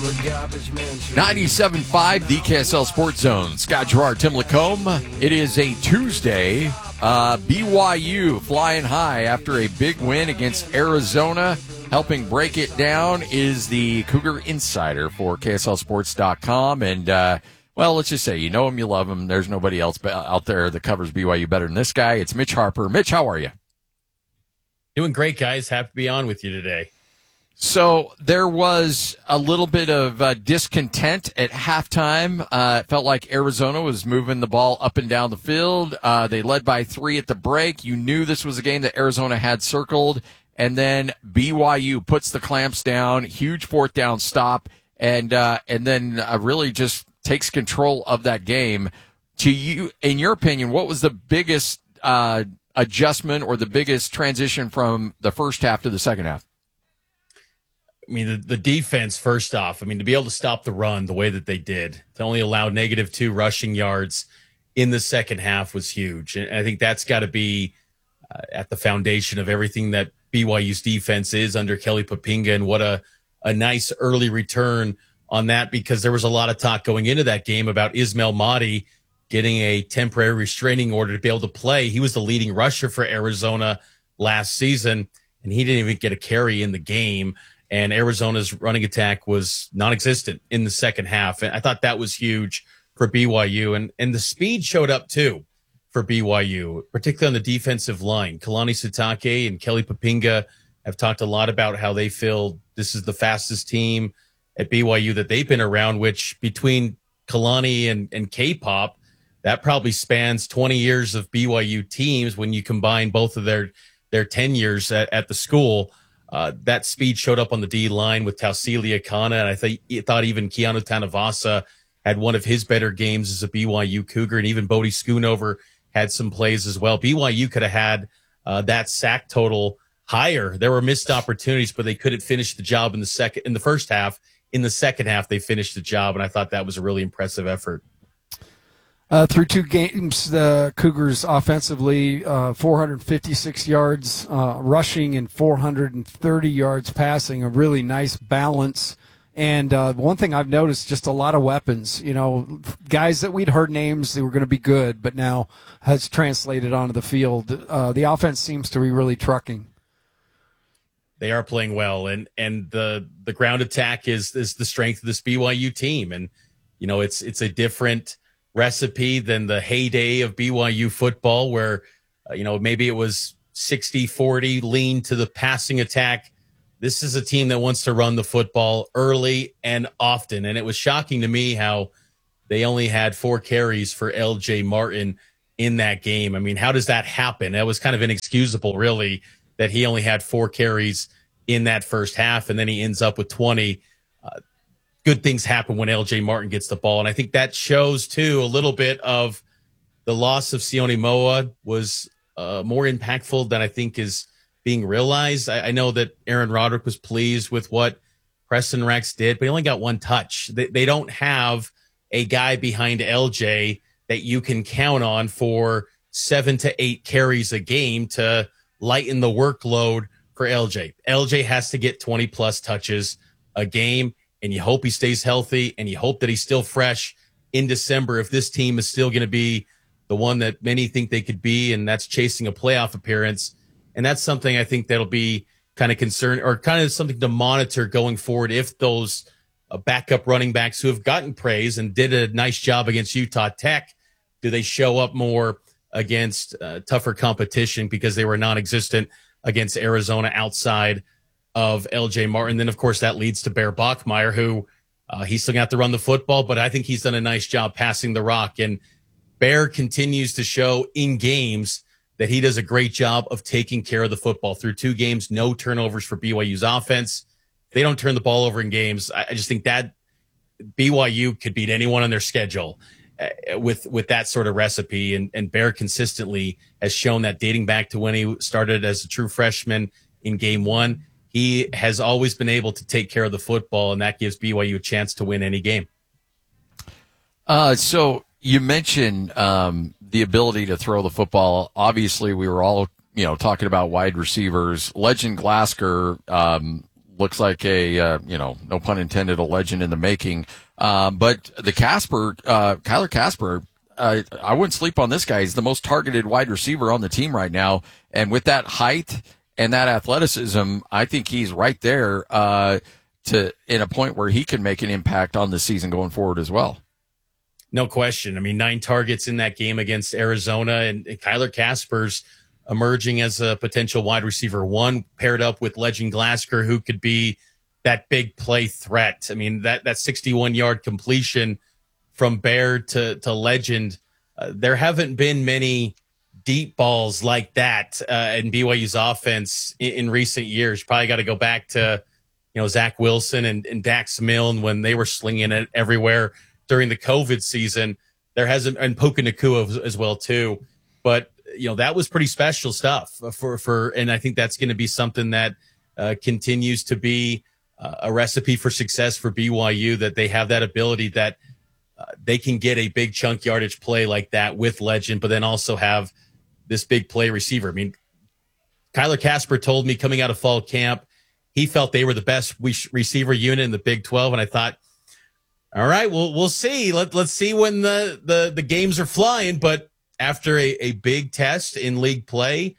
97.5, the KSL Sports Zone. Scott Gerard, Tim Lacombe. It is a Tuesday. BYU flying high after a big win against Arizona. Helping break it down is the Cougar Insider for KSLSports.com. And, well, let's just say, you know him, you love him. There's nobody else out there that covers BYU better than this guy. It's Mitch Harper. Mitch, how are you? Doing great, guys. Happy to be on with you today. So there was a little bit of discontent at halftime. It felt like Arizona was moving the ball up and down the field. They led by 3 at the break. You knew this was a game that Arizona had circled. And then BYU puts the clamps down, huge fourth down stop, and then really just takes control of that game. To you, in your opinion, what was the biggest adjustment or the biggest transition from the first half to the second half? I mean, the defense, first off, I mean, to be able to stop the run the way that they did, to only allow -2 rushing yards in the second half was huge. And I think that's got to be at the foundation of everything that BYU's defense is under Kelly Poppinga, and what a nice early return on that, because there was a lot of talk going into that game about Ismail Mahdi getting a temporary restraining order to be able to play. He was the leading rusher for Arizona last season, and he didn't even get a carry in the game. And Arizona's running attack was non-existent in the second half. And I thought that was huge for BYU. And the speed showed up, too, for BYU, particularly on the defensive line. Kalani Sitake and Kelly Poppinga have talked a lot about how they feel this is the fastest team at BYU that they've been around, which between Kalani and K-Pop, that probably spans 20 years of BYU teams when you combine both of their tenures at the school. That speed showed up on the D line with Tausili Akana, and I thought even Keanu Tanavasa had one of his better games as a BYU Cougar, and even Bodie Schoonover had some plays as well. BYU could have had that sack total higher. There were missed opportunities, but they couldn't finish the job in the first half. In the second half, they finished the job, and I thought that was a really impressive effort. Through 2 games, the Cougars offensively, 456 yards rushing and 430 yards passing, a really nice balance. And one thing I've noticed, just a lot of weapons. You know, guys that we'd heard names that were going to be good, but now has translated onto the field. The offense seems to be really trucking. They are playing well, and the ground attack is the strength of this BYU team. And, you know, it's a different recipe than the heyday of BYU football where, maybe it was 60-40 lean to the passing attack. This is a team that wants to run the football early and often. And it was shocking to me how they only had 4 carries for LJ Martin in that game. I mean, how does that happen? That was kind of inexcusable, really, that he only had 4 carries in that first half, and then he ends up with 20. Good things happen when LJ Martin gets the ball. And I think that shows, too, a little bit of the loss of Sione Moa was more impactful than I think is being realized. I know that Aaron Roderick was pleased with what Preston Rex did, but he only got 1 touch. They don't have a guy behind LJ that you can count on for 7 to 8 carries a game to lighten the workload for LJ. LJ has to get 20-plus touches a game, and you hope he stays healthy, and you hope that he's still fresh in December if this team is still going to be the one that many think they could be, and that's chasing a playoff appearance. And that's something I think that'll be kind of concerned, or kind of something to monitor going forward if those backup running backs who have gotten praise and did a nice job against Utah Tech, do they show up more against tougher competition because they were non-existent against Arizona outside of LJ Martin. Then, of course, that leads to Bear Bachmeier, who he's still going to have to run the football, but I think he's done a nice job passing the rock. And Bear continues to show in games that he does a great job of taking care of the football. Through 2 games, no turnovers for BYU's offense. They don't turn the ball over in games. I just think that BYU could beat anyone on their schedule with that sort of recipe. And Bear consistently has shown that, dating back to when he started as a true freshman in game 1. He has always been able to take care of the football, and that gives BYU a chance to win any game. So you mentioned the ability to throw the football. Obviously, we were all talking about wide receivers. Legend Glasgow looks like a, no pun intended, a legend in the making. But the Kyler Casper, I wouldn't sleep on this guy. He's the most targeted wide receiver on the team right now. And with that height and that athleticism, I think he's right there in a point where he can make an impact on the season going forward as well. No question. I mean, 9 targets in that game against Arizona, and Kyler Casper's emerging as a potential wide receiver 1, paired up with Legend Glasgow, who could be that big play threat. I mean, that 61-yard completion from Baird to Legend, there haven't been many deep balls like that in BYU's offense in recent years. Probably got to go back to, Zach Wilson and Dax Milne when they were slinging it everywhere during the COVID season. There hasn't, and Puka Nacua as well too. But that was pretty special stuff and I think that's going to be something that continues to be a recipe for success for BYU, that they have that ability that they can get a big chunk yardage play like that with Legend, but then also have this big play receiver. I mean, Kyler Casper told me coming out of fall camp, he felt they were the best receiver unit in the Big 12. And I thought, all right, we'll see. Let's see when the games are flying. But after a big test in league play,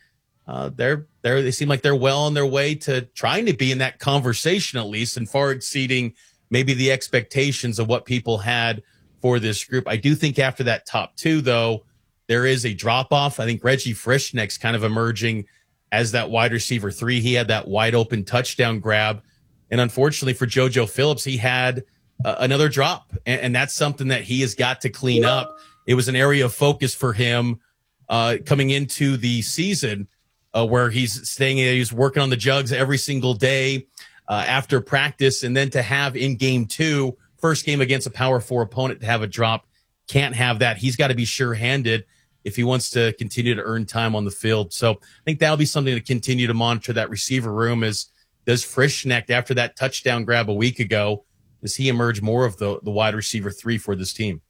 they seem like they're well on their way to trying to be in that conversation at least, and far exceeding maybe the expectations of what people had for this group. I do think after that top 2, though, there is a drop-off. I think Reggie Frischneck's kind of emerging as that wide receiver 3. He had that wide-open touchdown grab. And unfortunately for JoJo Phillips, he had another drop. And that's something that he has got to clean up. It was an area of focus for him coming into the season where he's working on the jugs every single day after practice. And then to have in game 2, first game against a Power 4 opponent, to have a drop, can't have that. He's got to be sure-handed if he wants to continue to earn time on the field. So I think that'll be something to continue to monitor that receiver room. Does Frischneck, after that touchdown grab a week ago, does he emerge more of the wide receiver 3 for this team?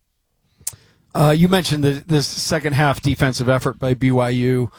You mentioned this second half defensive effort by BYU.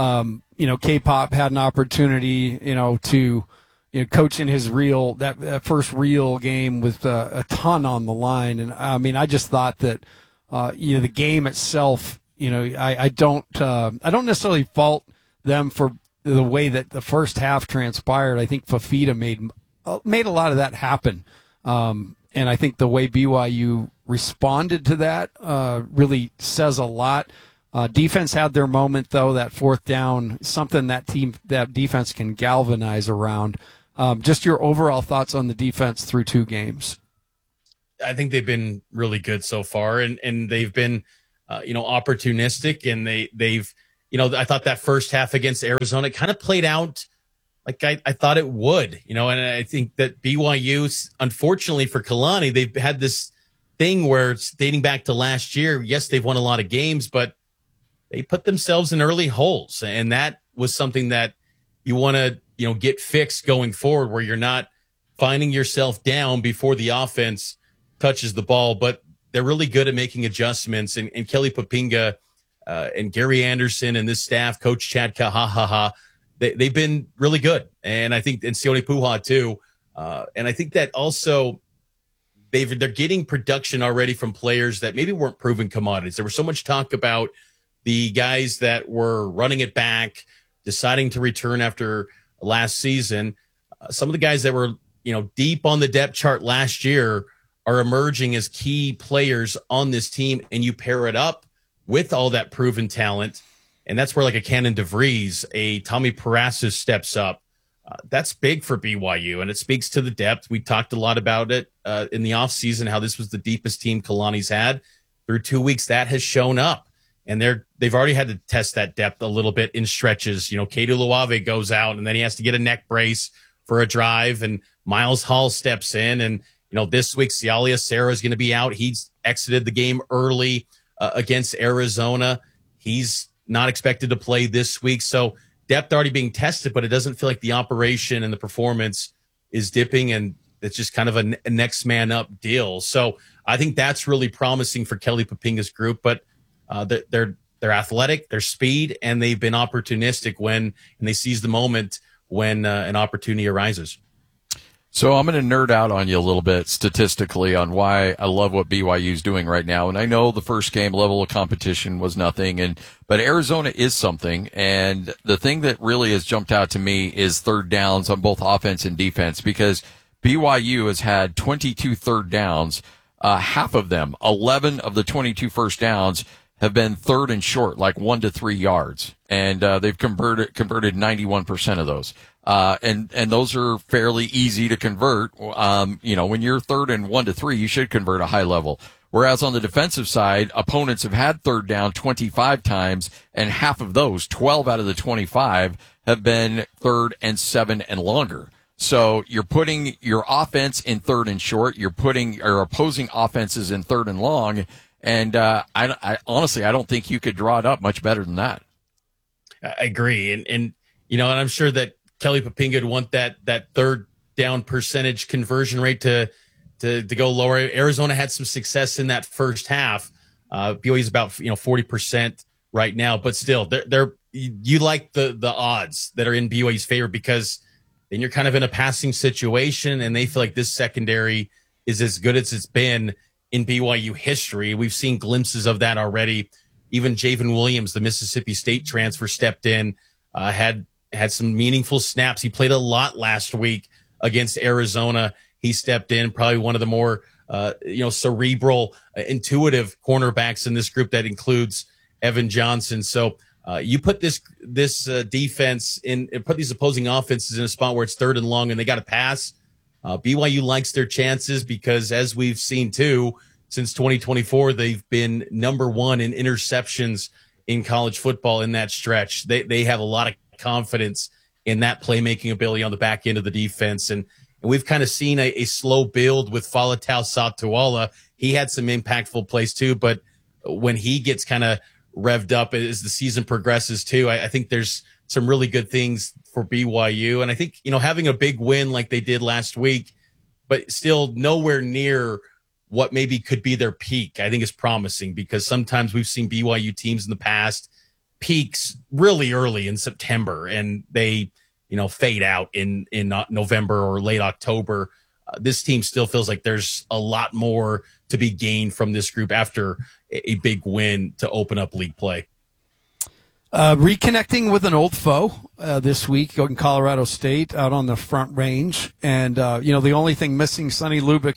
K-Pop had an opportunity, to coach in his that first real game with a ton on the line. And I mean, I just thought that, the game itself, I don't necessarily fault them for the way that the first half transpired. I think Fafita made a lot of that happen. And I think the way BYU responded to that really says a lot. Defense had their moment, though. That fourth down, something that defense can galvanize around. Just your overall thoughts on the defense through 2 games. I think they've been really good so far, and they've been, opportunistic, and they've, I thought that first half against Arizona kind of played out like I thought it would, and I think that BYU, unfortunately for Kalani, they've had this thing where it's dating back to last year. Yes, they've won a lot of games, but they put themselves in early holes. And that was something that you want to, get fixed going forward, where you're not finding yourself down before the offense touches the ball. But they're really good at making adjustments. And Kelly Poppinga and Gary Anderson and this staff, Coach Chad Kahahaha, they've been really good. And I think, and Sione Puha too. And I think that also they're getting production already from players that maybe weren't proven commodities. There was so much talk about the guys that were running it back, deciding to return after last season. Some of the guys that were, deep on the depth chart last year are emerging as key players on this team. And you pair it up with all that proven talent. And that's where like a Cannon DeVries, a Tommy Parasis steps up. That's big for BYU, and it speaks to the depth. We talked a lot about it in the offseason, how this was the deepest team Kalani's had. Through 2 weeks, that has shown up, and they've already had to test that depth a little bit in stretches. Kato Luave goes out, and then he has to get a neck brace for a drive, and Miles Hall steps in, and this week Sialia Sarah is going to be out. He's exited the game early against Arizona. He's not expected to play this week, so depth already being tested, but it doesn't feel like the operation and the performance is dipping, and it's just kind of a next man up deal. So I think that's really promising for Kelly Poppinga's group, but they're athletic, they're speed, and they've been opportunistic and they seize the moment when an opportunity arises. So I'm going to nerd out on you a little bit statistically on why I love what BYU's doing right now. And I know the first game level of competition was nothing, but Arizona is something. And the thing that really has jumped out to me is third downs on both offense and defense, because BYU has had 22 third downs. Half of them, 11 of the 22 first downs, have been third and short, like 1 to 3 yards. And they've converted 91% of those. And those are fairly easy to convert. When you're third and 1 to 3, you should convert a high level. Whereas on the defensive side, opponents have had third down 25 times, and half of those, 12 out of the 25, have been third and 7 and longer. So you're putting your offense in third and short. You're putting your opposing offenses in third and long. And I honestly, I don't think you could draw it up much better than that. I agree. And I'm sure that Kelly Poppinga would want that third down percentage conversion rate to go lower. Arizona had some success in that first half. BYU is about 40% right now, but still, you like the odds that are in BYU's favor, because then you're kind of in a passing situation, and they feel like this secondary is as good as it's been in BYU history. We've seen glimpses of that already. Even Javen Williams, the Mississippi State transfer, stepped in, had some meaningful snaps. He played a lot last week against Arizona. He stepped in, probably one of the more cerebral, intuitive cornerbacks in this group that includes Evan Johnson. So you put this defense in, put these opposing offenses in a spot where it's third and long and they got to pass. BYU likes their chances because, as we've seen too, since 2024, they've been number one in interceptions in college football in that stretch. They have a lot of confidence in that playmaking ability on the back end of the defense. And we've kind of seen a slow build with Faletau Satuala. He had some impactful plays too, but when he gets kind of revved up as the season progresses too, I think there's some really good things for BYU. And I think, having a big win like they did last week, but still nowhere near what maybe could be their peak, I think is promising, because sometimes we've seen BYU teams in the past peaks really early in September and they, fade out in November or late October. This team still feels like there's a lot more to be gained from this group after a big win to open up league play. Reconnecting with an old foe this week in Colorado State out on the Front Range. And, the only thing missing, Sonny Lubick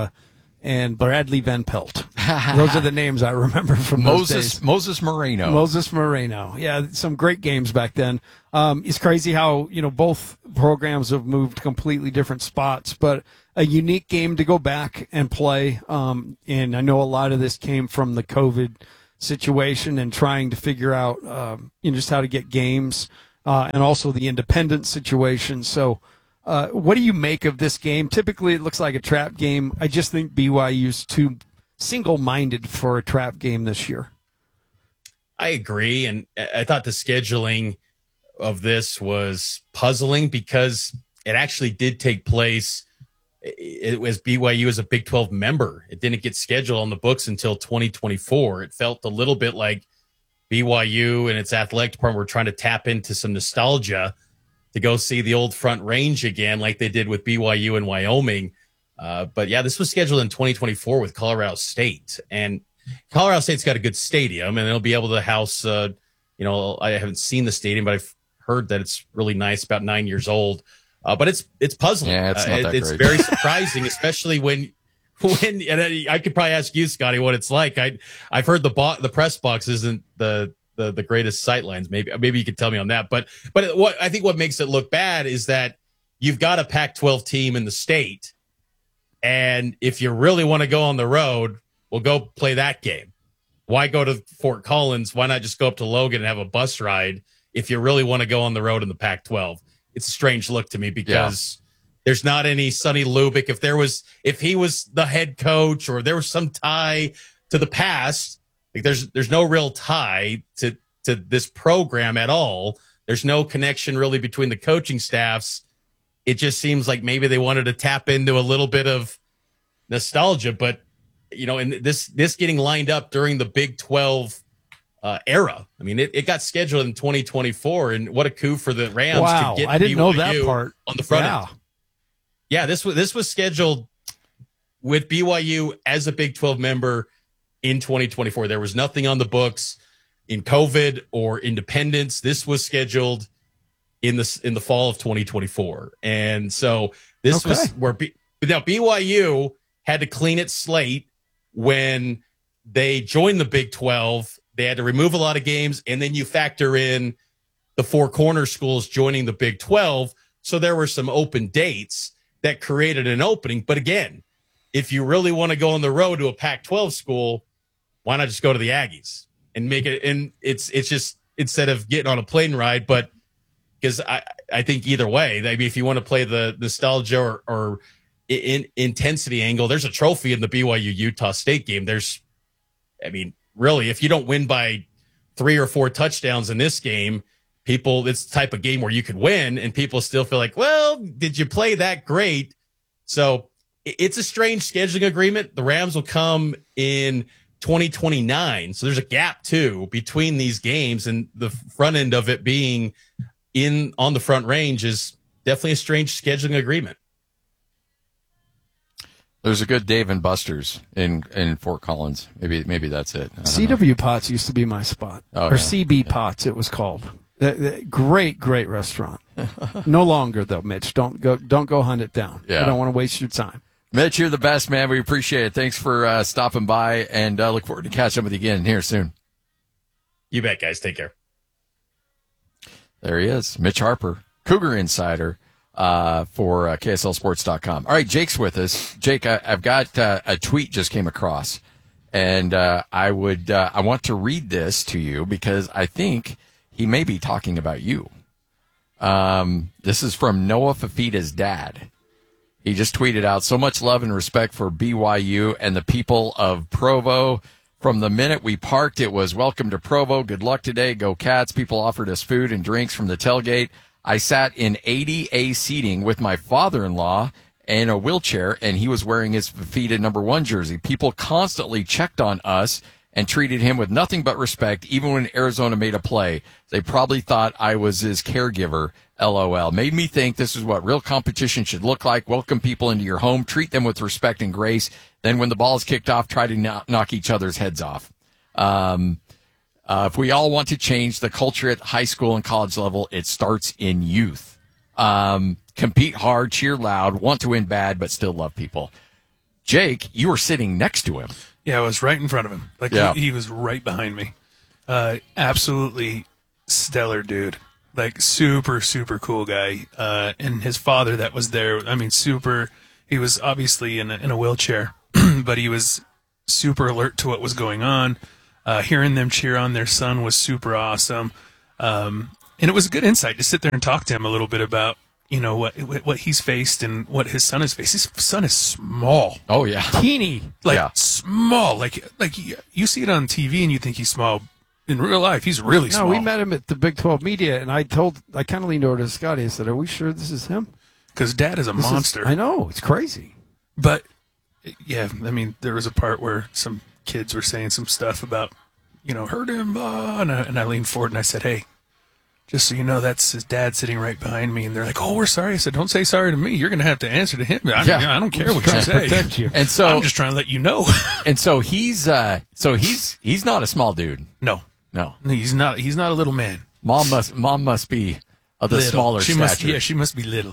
and Bradley Van Pelt. Those are the names I remember from those days. Moses Moreno. Moses Moreno. Yeah, some great games back then. It's crazy how, both programs have moved completely different spots, but a unique game to go back and play. And I know a lot of this came from the COVID situation and trying to figure out, just how to get games, and also the independent situation. So, what do you make of this game? Typically, it looks like a trap game. I just think BYU's too single-minded for a trap game this year. I agree, and I thought the scheduling of this was puzzling because it actually did take place. It was BYU as a Big 12 member. It didn't get scheduled on the books until 2024. It felt a little bit like BYU and its athletic department were trying to tap into some nostalgia to go see the old Front Range again, like they did with BYU and Wyoming. But yeah, this was scheduled in 2024 with Colorado State, and Colorado State's got a good stadium, and they'll be able to house. I haven't seen the stadium, but I've heard that it's really nice. About 9 years old, but it's puzzling. Yeah, it's not that it's great. very surprising, especially when and I could probably ask you, Scotty, what it's like. I've heard the press box isn't the greatest sightlines. Maybe you could tell me on that. But what makes it look bad is that you've got a Pac-12 team in the state, and if you really want to go on the road, well, go play that game. Why go to Fort Collins? Why not just go up to Logan and have a bus ride if you really want to go on the road in the Pac-12? It's a strange look to me because there's not any Sonny Lubick. If he was the head coach or there was some tie to the past, like there's no real tie to this program at all. There's no connection really between the coaching staffs. It just seems like maybe they wanted to tap into a little bit of nostalgia, but and this getting lined up during the Big 12 era. I mean, it got scheduled in 2024, and what a coup for the Rams wow, to get I didn't know that BYU part on the front end. Yeah, this was scheduled with BYU as a Big 12 member in 2024. There was nothing on the books in COVID or independence. This was scheduled in the fall of 2024. And so this was where now BYU had to clean its slate when they joined the Big 12. They had to remove a lot of games, and then you factor in the Four Corner schools joining the Big 12. So there were some open dates that created an opening. But again, if you really want to go on the road to a Pac-12 school, why not just go to the Aggies and make it? And it's just, instead of getting on a plane ride, but because I think either way, maybe if you want to play the nostalgia or intensity angle, there's a trophy in the BYU Utah State game. Really, if you don't win by 3 or 4 touchdowns in this game, it's the type of game where you could win and people still feel like, well, did you play that great? So it's a strange scheduling agreement. The Rams will come in 2029. So there's a gap too between these games, and the front end of it being on the Front Range is definitely a strange scheduling agreement. There's a good Dave and Buster's in Fort Collins. Maybe that's it. CW Potts used to be my spot, CB Potts it was called. Great restaurant. No longer though, Mitch. Don't go hunt it down. Yeah. I don't want to waste your time. Mitch, you're the best, man. We appreciate it. Thanks for stopping by, and look forward to catching up with you again here soon. You bet, guys. Take care. There he is, Mitch Harper, Cougar Insider for KSLSports.com. All right, Jake's with us. Jake, I've got a tweet just came across, and I want to read this to you because I think he may be talking about you. This is from Noah Fafita's dad. He just tweeted out, so much love and respect for BYU and the people of Provo. From the minute we parked, it was welcome to Provo. Good luck today. Go Cats. People offered us food and drinks from the tailgate. I sat in 80A seating with my father-in-law in a wheelchair, and he was wearing his Fafita #1 jersey. People constantly checked on us and treated him with nothing but respect, even when Arizona made a play. They probably thought I was his caregiver, LOL. Made me think this is what real competition should look like. Welcome people into your home, treat them with respect and grace. Then when the ball is kicked off, try to knock each other's heads off. If we all want to change the culture at high school and college level, it starts in youth. Compete hard, cheer loud, want to win bad, but still love people. Jake, you were sitting next to him. Yeah, I was right in front of him. He was right behind me. Absolutely stellar dude. Like super, super cool guy. And his father that was there, super. He was obviously in a wheelchair, but he was super alert to what was going on. Hearing them cheer on their son was super awesome. And it was a good insight to sit there and talk to him a little bit about, what he's faced and what his son has faced. His son is small. Oh yeah. Teeny. Small. Like you see it on TV and you think he's small. In real life, he's really small. No, we met him at the Big 12 media, and I kind of leaned over to Scotty and said, are we sure this is him? Because Dad is a monster. I know. It's crazy. But, yeah, there was a part where some kids were saying some stuff about, hurt him, and I leaned forward and I said, hey, just so you know, that's his dad sitting right behind me. And they're like, oh, we're sorry. I said, don't say sorry to me. You're going to have to answer to him. I don't care what you say. Protect you. And so I'm just trying to let you know. And so he's not a small dude. No, he's not a little man. Mom must be of the little. smaller stature. She must be little.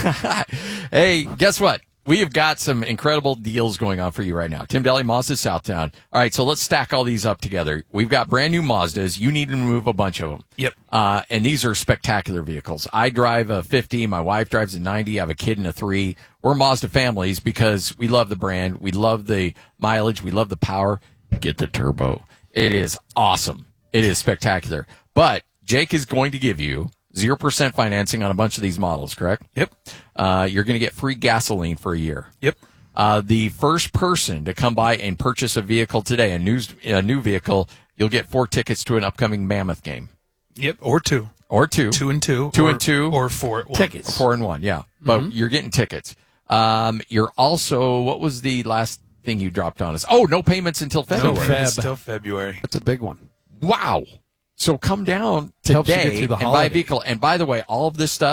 Hey, guess what? We have got some incredible deals going on for you right now. Tim Daly, Mazda Southtown. All right, so let's stack all these up together. We've got brand new Mazdas. You need to move a bunch of them. Yep. And these are spectacular vehicles. I drive a 50. My wife drives a 90. I have a kid in a 3. We're Mazda families because we love the brand. We love the mileage. We love the power. Get the turbo. It is awesome. It is spectacular. But Jake is going to give you 0% financing on a bunch of these models, correct? Yep. You're going to get free gasoline for a year. Yep. The first person to come by and purchase a vehicle today, a new vehicle, you'll get 4 tickets to an upcoming Mammoth game. Yep. Or 2. 2 and 2. 2 and 2. Or 4 at 1. Tickets. 4 and 1, yeah. But you're getting tickets. You're also, what was the last thing you dropped on us? Oh, no payments until February. Until February. That's a big one. Wow. So come down today and buy a vehicle. And by the way, all of this stuff,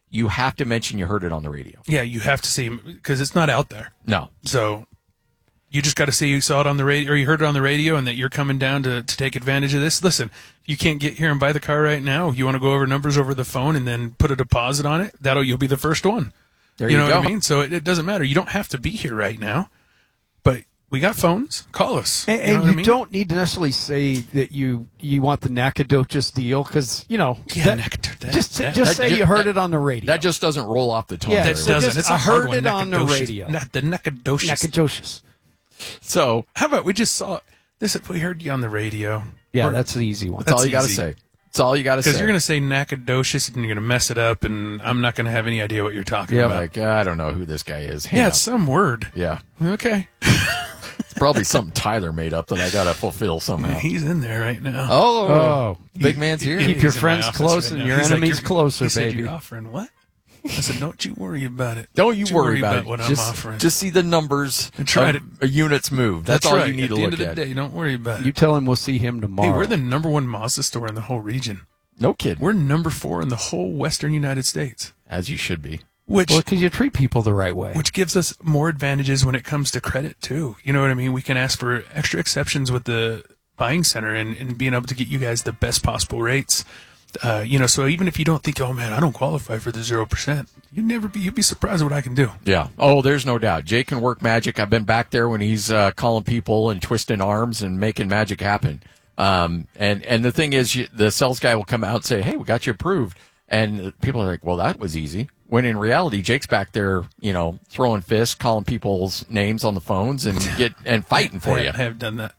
you have to mention you heard it on the radio. Yeah, you have to see him because it's not out there. No. So you just got to say you saw it on the radio or you heard it on the radio and that you're coming down to take advantage of this. Listen, if you can't get here and buy the car right now, you want to go over numbers over the phone and then put a deposit on it, you'll be the first one. There you know go. what I mean? So it doesn't matter. You don't have to be here right now, but we got phones. Call us. And you know what I mean? don't need to necessarily say that you want the Nacogdoches deal because, just say you heard it on the radio. That just doesn't roll off the tongue. Yeah, That so doesn't. just, It's a I hard heard one. it on the Nacogdoches. radio. Not the Nacogdoches. Nacogdoches. So How about we just saw this? If we heard you on the radio. Yeah, Or- that's the easy one. that's all That's you got to easy. say. That's all you got to say. Because you're going to say Nacogdoches and you're going to mess it up, and I'm not going to have any idea what you're talking Yeah, about. like, I don't know who this guy is. Hang Yeah, up. it's some word. Yeah. Okay. It's probably something Tyler made up that I got to fulfill somehow. He's in there right now. Oh, big man's here. Keep He's your in my friends office close right and now. your He's like, enemies "You're-" closer, he said, baby. "You're offering what?" I said, "Don't you worry about it. Don't you worry about it. what just, I'm offering." just see the numbers And try of units move. That's all right. you need at to the look end of at. the day, don't worry about it. You tell him we'll see him tomorrow. Hey, we're the number one Mazda store in the whole region. No kidding. We're number 4 in the whole Western United States, As you should be. which Well, because you treat people the right way. which gives us more advantages when it comes to credit too. You know what I mean? We can ask for extra exceptions with the buying center and being able to get you guys the best possible rates. So even if you don't think, oh man, I don't qualify for the 0%, you'd be surprised what I can do. Yeah. Oh, there's no doubt. Jake can work magic. I've been back there when he's calling people and twisting arms and making magic happen. And the thing is, the sales guy will come out and say, "Hey, we got you approved," and people are like, "Well, that was easy." When in reality, Jake's back there, throwing fists, calling people's names on the phones, and fighting for you. I have done that.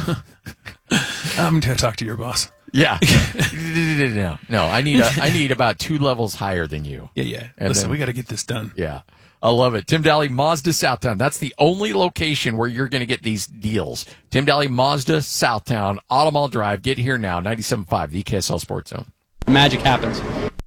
I'm going to talk to your boss. Yeah. No. I need about 2 levels higher than you. Yeah. And Listen, then- we got to get this done. Yeah. I love it. Tim Daly Mazda Southtown. That's the only location where you're going to get these deals. Tim Daly Mazda Southtown, Automall Drive. Get here now. 97.5, the KSL Sports Zone. Magic happens.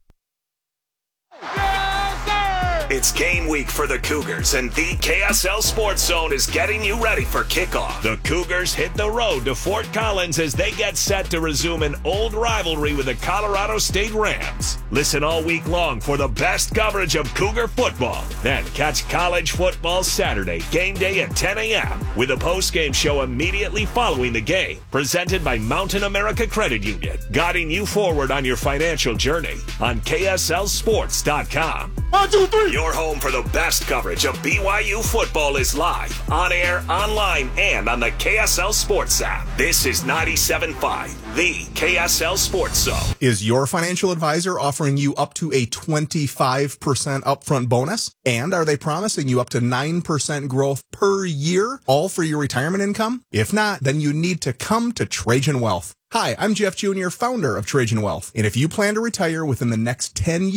It's game week for the Cougars, and the KSL Sports Zone is getting you ready for kickoff. The Cougars hit the road to Fort Collins as they get set to resume an old rivalry with the Colorado State Rams. Listen all week long for the best coverage of Cougar football. Then catch college football Saturday, game day at 10 a.m. with a post-game show immediately following the game. Presented by Mountain America Credit Union, guiding you forward on your financial journey on KSLSports.com. 1, 2, 3. Your home for the best coverage of BYU football is live, on air, online, and on the KSL Sports app. This is 97.5, the KSL Sports Zone. Is your financial advisor offering you up to a 25% upfront bonus? And are they promising you up to 9% growth per year, all for your retirement income? If not, then you need to come to Trajan Wealth. Hi, I'm Jeff Jr., founder of Trajan Wealth. And if you plan to retire within the next 10 years,